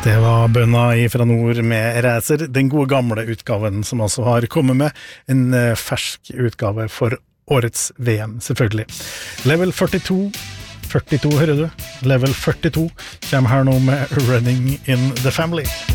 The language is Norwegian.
Det var bønna fra nord med Racer, den gode gamle utgaven som også har kommet med en fersk utgave for årets VM, selvfølgelig. Level 42 hører du? Level 42 kommer her nå med Running in the Family.